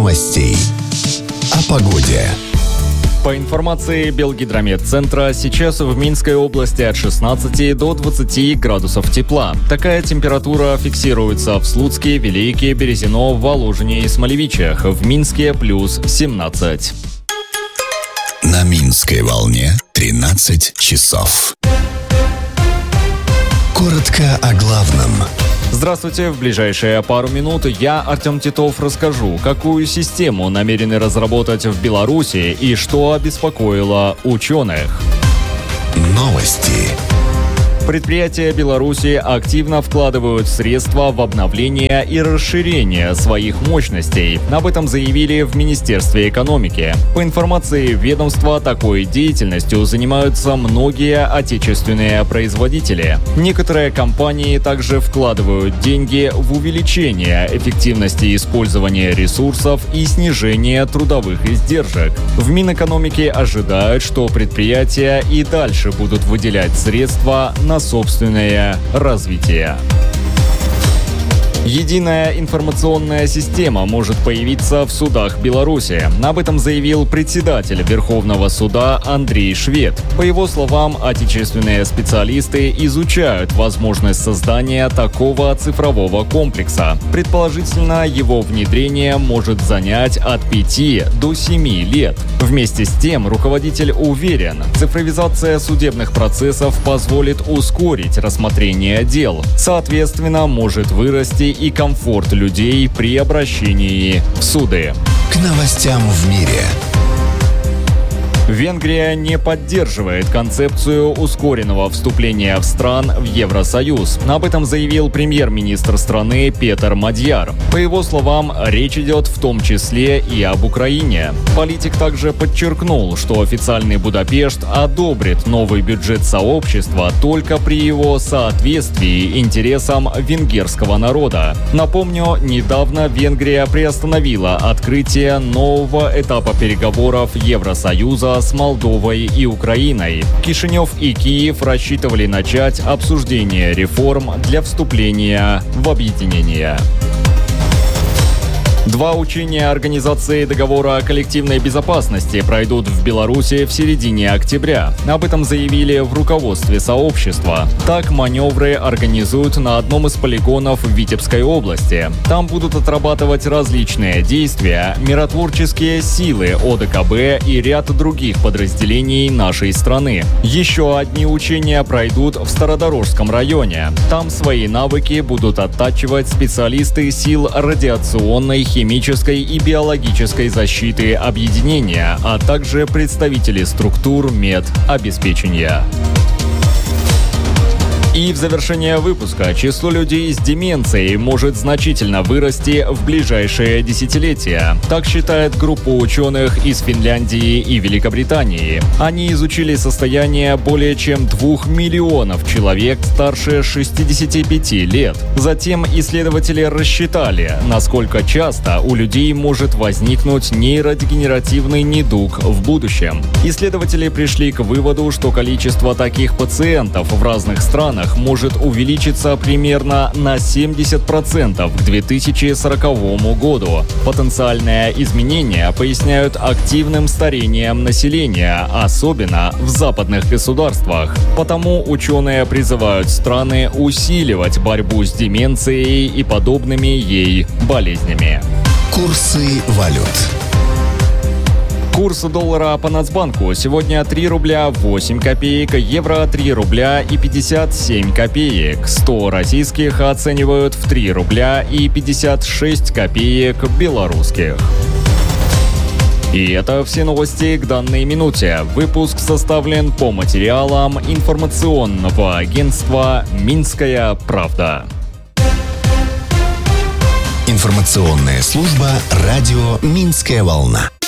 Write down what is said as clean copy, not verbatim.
новостей. О погоде. По информации Белгидрометцентра, сейчас в Минской области от 16 до 20 градусов тепла. Такая температура фиксируется в Слуцке, Велике, Березино, Воложине и Смолевичах. В Минске плюс 17. На Минской волне 13 часов. Коротко о главном. Здравствуйте, в ближайшие пару минут я, Артем Титов, расскажу, какую систему намерены разработать в Беларуси и что обеспокоило ученых. Новости. Предприятия Беларуси активно вкладывают средства в обновление и расширение своих мощностей. Об этом заявили в Министерстве экономики. По информации ведомства, такой деятельностью занимаются многие отечественные производители. Некоторые компании также вкладывают деньги в увеличение эффективности использования ресурсов и снижение трудовых издержек. В Минэкономики ожидают, что предприятия и дальше будут выделять средства на собственное развитие. Единая информационная система может появиться в судах Беларуси. Об этом заявил председатель Верховного суда Андрей Швед. По его словам, отечественные специалисты изучают возможность создания такого цифрового комплекса. Предположительно, его внедрение может занять от 5 до 7 лет. Вместе с тем, руководитель уверен, цифровизация судебных процессов позволит ускорить рассмотрение дел. Соответственно, может вырасти и комфорт людей при обращении в суды. К новостям в мире. Венгрия не поддерживает концепцию ускоренного вступления в стран в Евросоюз. Об этом заявил премьер-министр страны Петер Мадьяр. По его словам, речь идет в том числе и об Украине. Политик также подчеркнул, что официальный Будапешт одобрит новый бюджет сообщества только при его соответствии интересам венгерского народа. Напомню, недавно Венгрия приостановила открытие нового этапа переговоров Евросоюза с Молдовой и Украиной. Кишинев и Киев рассчитывали начать обсуждение реформ для вступления в объединение. 2 учения Организации договора о коллективной безопасности пройдут в Беларуси в середине октября. Об этом заявили в руководстве сообщества. Так, маневры организуют на одном из полигонов в Витебской области. Там будут отрабатывать различные действия миротворческие силы ОДКБ и ряд других подразделений нашей страны. Еще одни учения пройдут в Стародорожском районе. Там свои навыки будут оттачивать специалисты сил радиационной, химической и биологической защиты объединения, а также представители структур медобеспечения. И в завершение выпуска число людей с деменцией может значительно вырасти в ближайшие десятилетия. Так считает группа ученых из Финляндии и Великобритании. Они изучили состояние более чем 2 миллионов человек старше 65 лет. Затем исследователи рассчитали, насколько часто у людей может возникнуть нейродегенеративный недуг в будущем. Исследователи пришли к выводу, что количество таких пациентов в разных странах может увеличиться примерно на 70% к 2040 году. Потенциальное изменение поясняют активным старением населения, особенно в западных государствах. Потому ученые призывают страны усиливать борьбу с деменцией и подобными ей болезнями. Курсы валют. Курс доллара по Нацбанку сегодня 3 рубля 8 копеек, евро 3 рубля и 57 копеек. 100 российских оценивают в 3 рубля и 56 копеек белорусских. И это все новости к данной минуте. Выпуск составлен по материалам информационного агентства «Минская правда». Информационная служба радио «Минская волна».